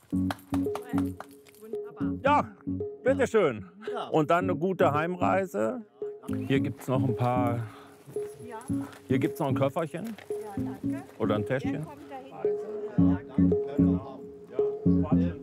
Ja, bitteschön. Und dann eine gute Heimreise. Hier gibt es noch ein paar. Hier gibt es noch ein Köfferchen. Oder ein Täschchen.